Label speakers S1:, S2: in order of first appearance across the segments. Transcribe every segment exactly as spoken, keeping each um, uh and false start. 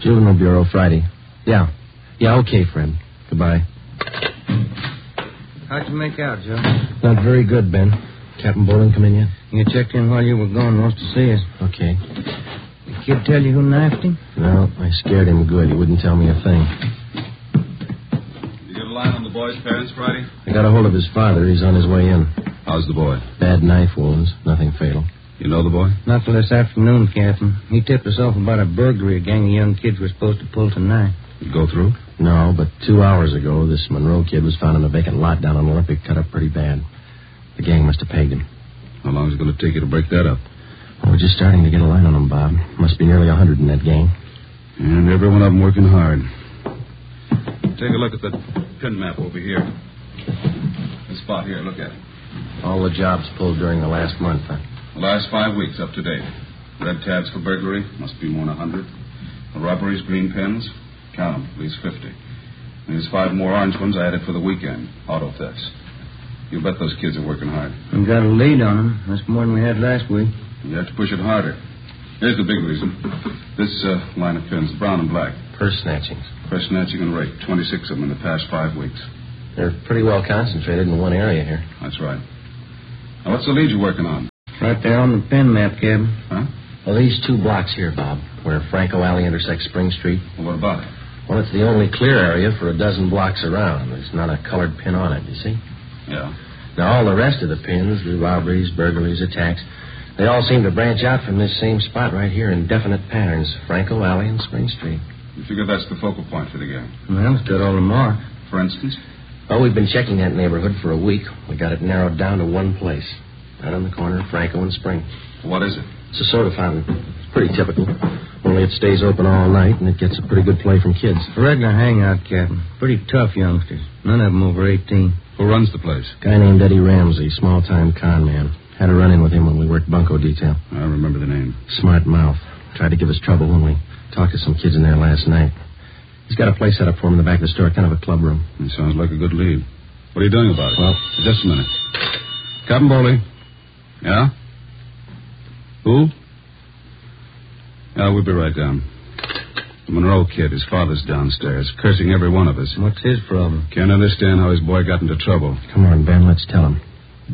S1: Juvenile Bureau, Friday. Yeah. Yeah, okay, Fred. Goodbye.
S2: How'd you make out, Joe?
S1: Not very good, Ben. Captain Bolin come in yet?
S2: You checked in while you were gone. Wants to see us.
S1: Okay.
S2: The kid tell you who knifed him?
S1: No, I scared him good. He wouldn't tell me a thing.
S3: You get a line on the boy's parents, Friday?
S1: I got a hold of his father. He's on his way in.
S3: How's the boy?
S1: Bad knife wounds. Nothing fatal.
S3: You know the boy?
S2: Not till this afternoon, Captain. He tipped us off about a burglary a gang of young kids were supposed to pull tonight.
S3: Did go through?
S1: No, but two hours ago, this Monroe kid was found in a vacant lot down on Olympic, cut up pretty bad. The gang must have pegged him.
S3: How long is it going to take you to break that up?
S1: Well, we're just starting to get a line on him, Bob. Must be nearly a hundred in that gang.
S3: And every one of them working hard. Take a look at the pin map over here. This spot here, look at it.
S1: All the jobs pulled during the last month, huh?
S3: The last five weeks up to date. Red tabs for burglary, must be more than a hundred. The robberies, green pins, count them, at least fifty. And there's five more orange ones I added for the weekend, auto thefts. You bet those kids are working hard.
S2: We got a lead on them. That's more than we had last week.
S3: You have to push it harder. Here's the big reason. This uh, line of pins, brown and black.
S1: Purse snatchings.
S3: Purse snatching and rape, twenty-six of them in the past five weeks.
S1: They're pretty well concentrated in one area here.
S3: That's right. Now, what's the lead you're working on?
S2: Right there on the pin map, Captain.
S3: Huh?
S1: Well, these two blocks here, Bob, where Franco Alley intersects Spring Street.
S3: Well, what about it?
S1: Well, it's the only clear area for a dozen blocks around. There's not a colored pin on it, you see?
S3: Yeah.
S1: Now, all the rest of the pins, the robberies, burglaries, attacks, they all seem to branch out from this same spot right here in definite patterns, Franco Alley and Spring Street.
S3: You figure that's the focal point for the gang?
S2: Well, it's got all the mark.
S3: For instance?
S1: Well, we've been checking that neighborhood for a week. We got it narrowed down to one place, right on the corner of Franco and Spring.
S3: What is it?
S1: It's a soda fountain. It's pretty typical. Only it stays open all night, and it gets a pretty good play from kids.
S2: A regular hangout, Captain. Pretty tough youngsters. None of them over eighteen.
S3: Who runs the place?
S1: A guy named Eddie Ramsey, small-time con man. Had a run-in with him when we worked bunco detail.
S3: I remember the name.
S1: Smart mouth. Tried to give us trouble when we talked to some kids in there last night. He's got a place set up for him in the back of the store, kind of a club room.
S3: It sounds like a good lead. What are you doing about it?
S1: Well,
S3: just a minute. Captain Bowley. Yeah? Who? Yeah, we'll be right down. The Monroe kid, his father's downstairs, cursing every one of us.
S2: What's his problem?
S3: Can't understand how his boy got into trouble.
S1: Come on, Ben, let's tell him.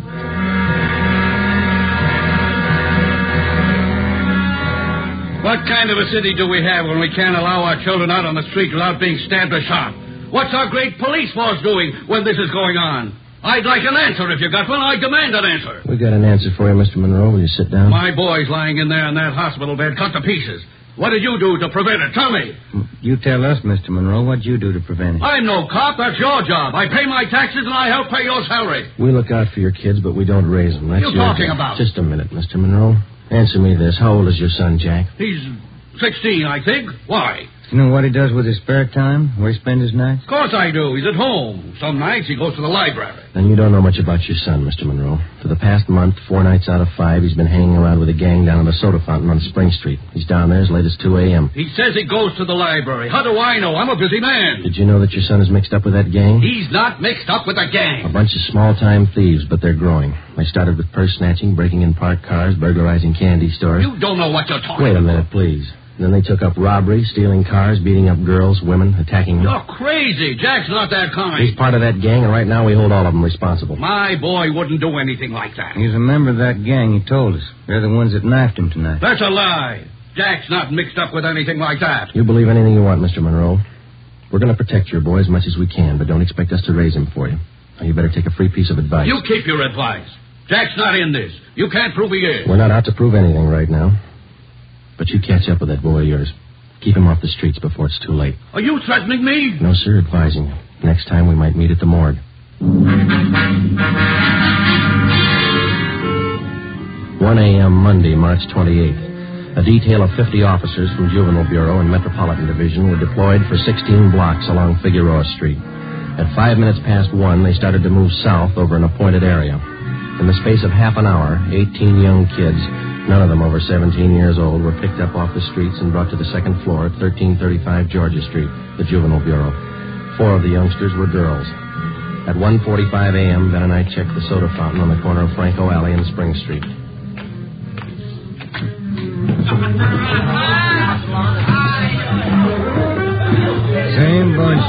S4: What kind of a city do we have when we can't allow our children out on the street without being stabbed or shot? What's our great police force doing when this is going on? I'd like an answer if you got one. I demand an answer.
S1: We got an answer for you, Mister Monroe. Will you sit down?
S4: My boy's lying in there in that hospital bed, cut to pieces. What did you do to prevent it? Tell me.
S2: You tell us, Mister Monroe. What'd you do to prevent it?
S4: I'm no cop. That's your job. I pay my taxes and I help pay your salary.
S1: We look out for your kids, but we don't raise them. That's
S4: What are you
S1: your
S4: talking
S1: job.
S4: about?
S1: Just a minute, Mister Monroe. Answer me this. How old is your son, Jack?
S4: He's sixteen, I think. Why?
S2: You know what he does with his spare time? Where he spends his nights?
S4: Of course I do. He's at home. Some nights he goes to the library.
S1: Then you don't know much about your son, Mister Monroe. For the past month, four nights out of five, he's been hanging around with a gang down at the soda fountain on Spring Street. He's down there as late as two a.m.
S4: He says he goes to the library. How do I know? I'm a busy man.
S1: Did you know that your son is mixed up with that gang?
S4: He's not mixed up with a gang.
S1: A bunch of small-time thieves, but they're growing. They started with purse snatching, breaking in parked cars, burglarizing candy stores.
S4: You don't know what you're talking
S1: Wait a
S4: about.
S1: minute, please. Then they took up robbery, stealing cars, beating up girls, women, attacking them.
S4: You're crazy. Jack's not that kind.
S1: He's part of that gang, and right now we hold all of them responsible.
S4: My boy wouldn't do anything like that.
S2: He's a member of that gang, he told us. They're the ones that knifed him tonight.
S4: That's a lie. Jack's not mixed up with anything like that.
S1: You believe anything you want, Mister Monroe. We're going to protect your boy as much as we can, but don't expect us to raise him for you. Now, you better take a free piece of advice.
S4: You keep your advice. Jack's not in this. You can't prove he is.
S1: We're not out to prove anything right now. But you catch up with that boy of yours. Keep him off the streets before it's too late.
S4: Are you threatening me?
S1: No, sir, advising you. Next time we might meet at the morgue. one a.m. Monday, March twenty-eighth. A detail of fifty officers from Juvenile Bureau and Metropolitan Division were deployed for sixteen blocks along Figueroa Street. At five minutes past one, they started to move south over an appointed area. In the space of half an hour, eighteen young kids, none of them over seventeen years old, were picked up off the streets and brought to the second floor at thirteen thirty-five Georgia Street, the Juvenile Bureau. Four of the youngsters were girls. At one forty-five a.m., Ben and I checked the soda fountain on the corner of Franco Alley and Spring Street.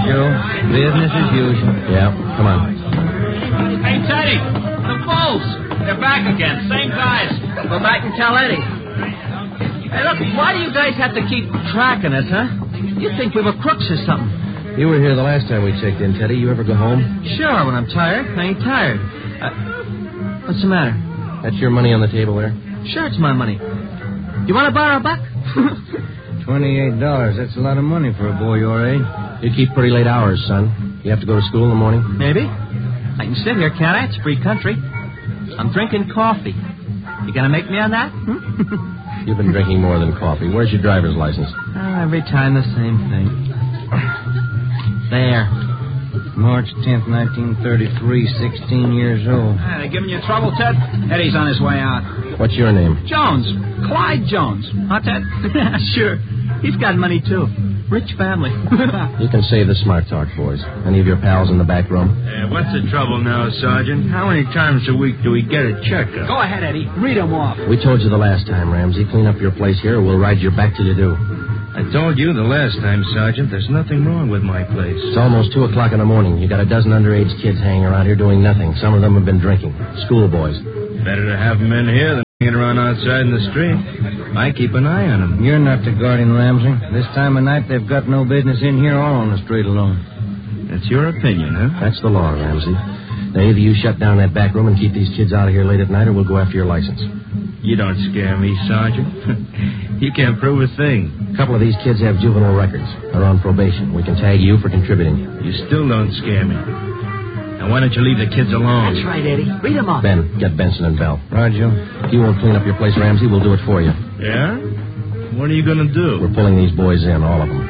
S2: Joe. Business as usual.
S1: Yeah, come on.
S5: Hey, Teddy, the Bulls. They're back again. Same guys.
S6: Go back and tell Eddie. Hey, look, why do you guys have to keep tracking us, huh? You think we were crooks or something?
S1: You were here the last time we checked in, Teddy. You ever go home?
S6: Sure, when I'm tired. I ain't tired. Uh, what's the matter?
S1: That's your money on the table there?
S6: Sure, it's my money. You want to borrow a buck?
S2: Twenty-eight dollars. That's a lot of money for a boy your age.
S1: You keep pretty late hours, son. You have to go to school in the morning?
S6: Maybe. I can sit here, can't I? It's free country. I'm drinking coffee. You gonna make me on that? Hmm?
S1: You've been drinking more than coffee. Where's your driver's license?
S6: Oh, every time the same thing. There.
S2: March tenth, nineteen thirty-three, sixteen years old.
S5: Hey, they giving you trouble, Ted? Eddie's on his way out.
S1: What's your name?
S5: Jones. Clyde Jones. Huh, Ted?
S6: Sure. He's got money, too. Rich family.
S1: You can save the smart talk, boys. Any of your pals in the back room?
S7: Uh, what's the trouble now, Sergeant? How many times a week do we get a checkup?
S5: Go ahead, Eddie. Read them off.
S1: We told you the last time, Ramsey. Clean up your place here or we'll ride you back till you do.
S7: I told you the last time, Sergeant, there's nothing wrong with my place.
S1: It's almost two o'clock in the morning. You got a dozen underage kids hanging around here doing nothing. Some of them have been drinking. Schoolboys.
S7: Better to have them in here than hanging around outside in the street. I keep an eye on them.
S2: You're not the guardian, Ramsey. This time of night, they've got no business in here or on the street alone.
S7: That's your opinion, huh?
S1: That's the law, Ramsey. Now, either you shut down that back room and keep these kids out of here late at night, or we'll go after your license.
S7: You don't scare me, Sergeant. You can't prove a thing.
S1: A couple of these kids have juvenile records. They're on probation. We can tag you for contributing.
S7: You still don't scare me. Now, why don't you leave the kids alone?
S6: That's right, Eddie. Read them off.
S1: Ben, get Benson and Bell.
S2: Roger.
S1: If you won't clean up your place, Ramsey, we'll do it for you.
S7: Yeah? What are you going to do?
S1: We're pulling these boys in, all of them.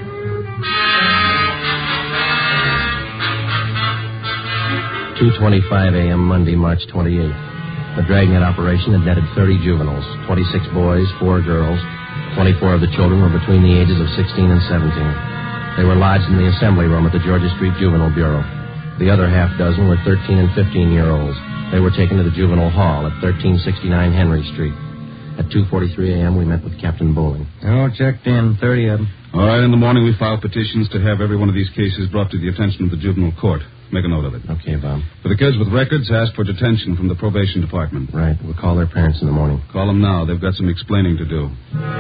S1: two twenty-five a.m. Monday, March twenty-eighth. The dragnet operation had netted thirty juveniles, twenty-six boys, four girls. twenty-four of the children were between the ages of sixteen and seventeen. They were lodged in the assembly room at the Georgia Street Juvenile Bureau. The other half dozen were thirteen and fifteen-year-olds. They were taken to the juvenile hall at thirteen sixty-nine Henry Street. At two forty-three a.m., we met with Captain Bowling.
S2: All checked in, thirty of them.
S3: All right, in the morning we filed petitions to have every one of these cases brought to the attention of the juvenile court. Make a note of it.
S1: Okay, Bob.
S3: For the kids with records, ask for detention from the probation department.
S1: Right. We'll call their parents in the morning.
S3: Call them now. They've got some explaining to do.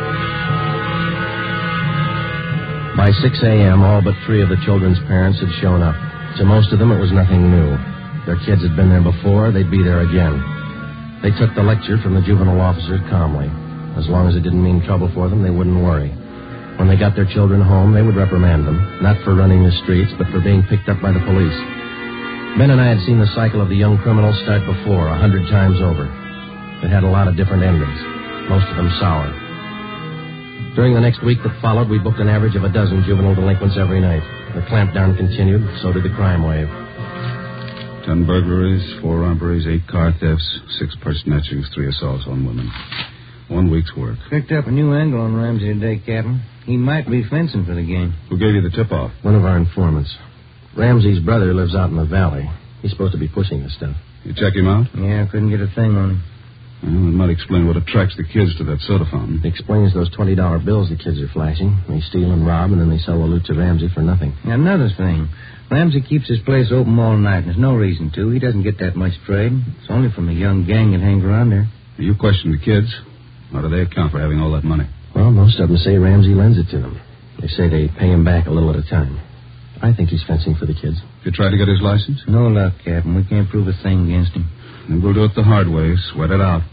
S1: By six a.m., all but three of the children's parents had shown up. To most of them, it was nothing new. Their kids had been there before. They'd be there again. They took the lecture from the juvenile officers calmly. As long as it didn't mean trouble for them, they wouldn't worry. When they got their children home, they would reprimand them, not for running the streets, but for being picked up by the police. Ben and I had seen the cycle of the young criminals start before, a hundred times over. It had a lot of different endings, most of them sour. During the next week that followed, we booked an average of a dozen juvenile delinquents every night. The clampdown continued, so did the crime wave.
S3: Ten burglaries, four robberies, eight car thefts, six purse snatchings, three assaults on women. One week's work.
S2: Picked up a new angle on Ramsey today, Captain. He might be fencing for the game.
S3: Who gave you the tip-off?
S1: One of our informants. Ramsey's brother lives out in the valley. He's supposed to be pushing this stuff.
S3: You check him out?
S2: Yeah, couldn't get a thing on him.
S3: Well, it might explain what attracts the kids to that soda fountain.
S1: It explains those twenty dollar bills the kids are flashing. They steal and rob, and then they sell the loot to Ramsey for nothing.
S2: And another thing. Ramsey keeps his place open all night, and there's no reason to. He doesn't get that much trade. It's only from the young gang that hangs around there.
S3: You question the kids? How do they account for having all that money?
S1: Well, most of them say Ramsey lends it to them. They say they pay him back a little at a time. I think he's fencing for the kids.
S3: You tried to get his license?
S2: No luck, Captain. We can't prove a thing against him.
S3: Then we'll do it the hard way. Sweat it out.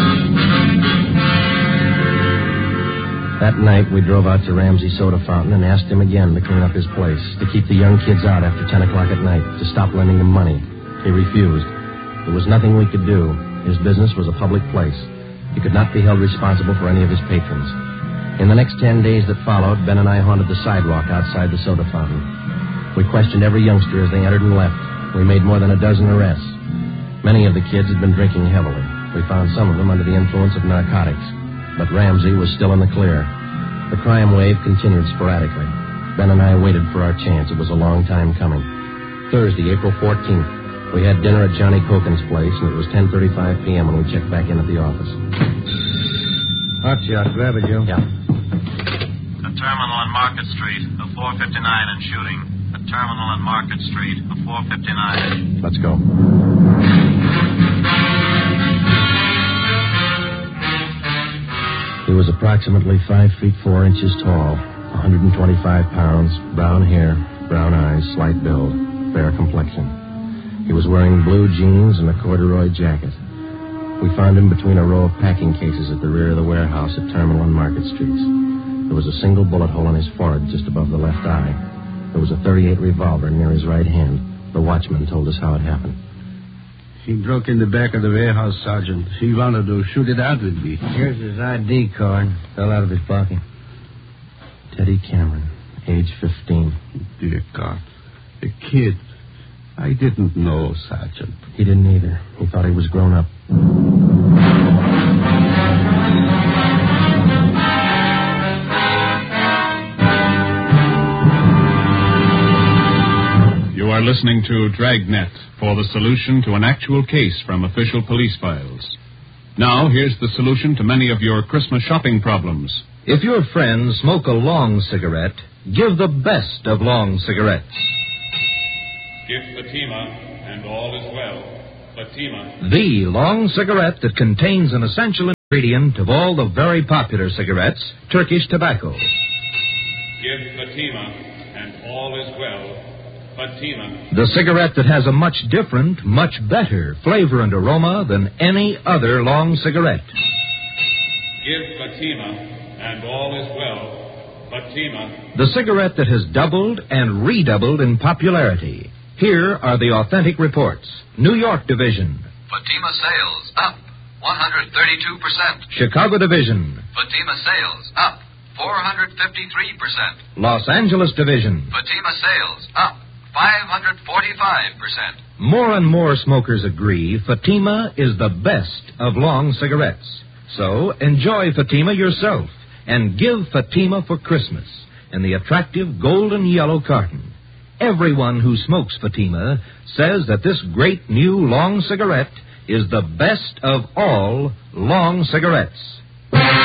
S1: That night, we drove out to Ramsey's soda fountain and asked him again to clean up his place, to keep the young kids out after ten o'clock at night, to stop lending them money. He refused. There was nothing we could do. His business was a public place. He could not be held responsible for any of his patrons. In the next ten days that followed, Ben and I haunted the sidewalk outside the soda fountain. We questioned every youngster as they entered and left. We made more than a dozen arrests. Many of the kids had been drinking heavily. We found some of them under the influence of narcotics. But Ramsey was still in the clear. The crime wave continued sporadically. Ben and I waited for our chance. It was a long time coming. Thursday, April fourteenth, we had dinner at Johnny Cokin's place, and it was ten thirty-five p.m. when we checked back in at the office.
S2: Hot shot. Grab it, Joe.
S1: Yeah.
S8: A terminal on Market Street, a four fifty-nine and shooting. at Terminal and Market Street, a four fifty-nine.
S1: Let's go. He was approximately five feet four inches tall, one hundred twenty-five pounds, brown hair, brown eyes, slight build, fair complexion. He was wearing blue jeans and a corduroy jacket. We found him between a row of packing cases at the rear of the warehouse at Terminal and Market Streets. There was a single bullet hole in his forehead just above the left eye. There was a thirty-eight revolver near his right hand. The watchman told us how it happened.
S9: He broke in the back of the warehouse, Sergeant. He wanted to shoot it out with me.
S2: Here's his I D card. Fell out of his pocket.
S1: Teddy Cameron, age fifteen.
S9: Dear God. A kid. I didn't know, Sergeant.
S1: He didn't either. He thought he was grown up.
S10: You are listening to Dragnet for the solution to an actual case from official police files. Now, here's the solution to many of your Christmas shopping problems.
S11: If your friends smoke a long cigarette, give the best of long cigarettes.
S10: Give Fatima, and all is well. Fatima.
S11: The long cigarette that contains an essential ingredient of all the very popular cigarettes, Turkish tobacco.
S10: Give Fatima, and all is well. Fatima.
S11: The cigarette that has a much different, much better flavor and aroma than any other long cigarette.
S10: Give Fatima, and all is well. Fatima.
S11: The cigarette that has doubled and redoubled in popularity. Here are the authentic reports. New York Division.
S12: Fatima sales up one hundred thirty-two percent.
S11: Chicago Division.
S12: Fatima sales up four hundred fifty-three percent.
S11: Los Angeles Division.
S12: Fatima sales up five hundred forty-five percent.
S11: More and more smokers agree Fatima is the best of long cigarettes. So enjoy Fatima yourself and give Fatima for Christmas in the attractive golden yellow carton. Everyone who smokes Fatima says that this great new long cigarette is the best of all long cigarettes.